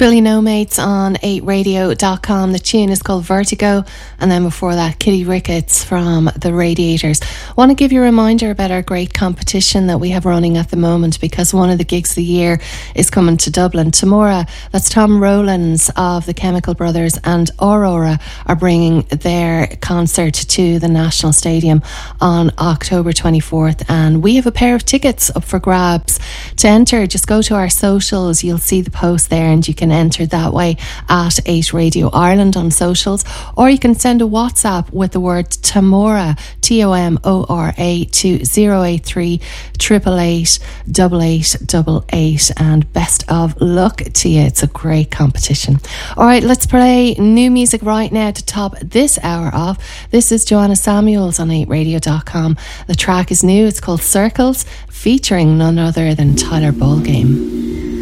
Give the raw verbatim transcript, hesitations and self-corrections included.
Billy No Mates on eight radio dot com. The tune is called Vertigo, and then before that Kitty Ricketts from The Radiators. I want to give you a reminder about our great competition that we have running at the moment, because one of the gigs of the year is coming to Dublin. Tomorrow, that's Tom Rowlands of the Chemical Brothers and Aurora are bringing their concert to the National Stadium on October twenty-fourth, and we have a pair of tickets up for grabs. To enter, just go to our socials. You'll see the post there and you can enter that way at eight Radio Ireland on socials, or you can send a WhatsApp with the word Tomora, T O M O R A, to zero eight three, eight eight eight, eight eight eight eight, and best of luck to you. It's a great competition. Alright, let's play new music right now to top this hour off. This is Joanna Samuels on eight radio dot com. The track is new, it's called Circles, featuring none other than Tyler Ballgame.